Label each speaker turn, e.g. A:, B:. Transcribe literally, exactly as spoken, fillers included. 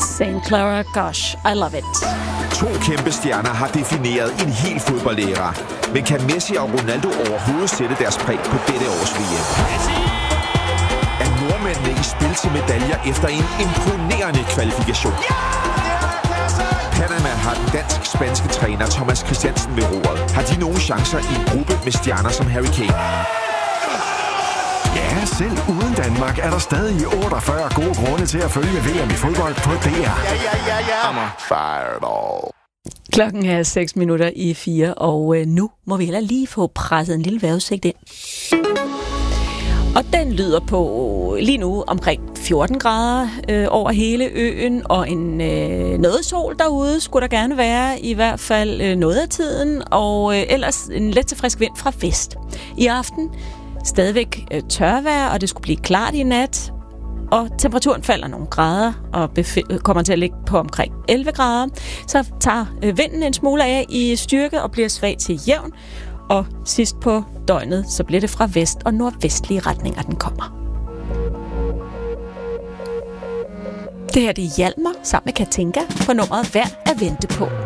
A: Saint Clara, gosh, I love it.
B: To kæmpe stjerner har defineret en hel fodboldæra. Men kan Messi og Ronaldo overhovedet sætte deres præg på dette års V M? Er nordmændene i spil til medaljer efter en imponerende kvalifikation? Panama har den dansk-spanske træner Thomas Christiansen ved roret. Har de nogen chancer i en gruppe med stjerner som Harry Kane?
C: Ja, selv uden Danmark er der stadig otteogfyrre gode grunde til at følge V M i fodbold på D R.
D: Ja, ja, ja, ja. Fireball.
A: Klokken er seks minutter i fire, og øh, nu må vi heller lige få presset en lille vejrudsigt ind. Og den lyder på lige nu omkring fjorten grader øh, over hele øen, og en øh, noget sol derude skulle der gerne være, i hvert fald øh, noget af tiden, og øh, ellers en let til frisk vind fra vest. I aften stadigvæk øh, tørvejr, og det skulle blive klart i nat, og temperaturen falder nogle grader og bef- kommer til at ligge på omkring elleve grader. Så tager øh, vinden en smule af i styrke og bliver svag til jævn, og sidst på døgnet, så bliver det fra vest og nordvestlige retninger, den kommer. Det her, det er Hjalmar sammen med Katinka på nummeret Værd at vente på.